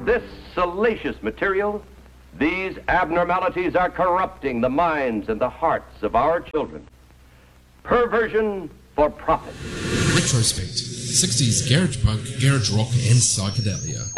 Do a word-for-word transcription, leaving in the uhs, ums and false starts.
This salacious material, these abnormalities are corrupting the minds and the hearts of our children. Perversion for profit. Retrospect. sixties garage punk, garage rock and psychedelia.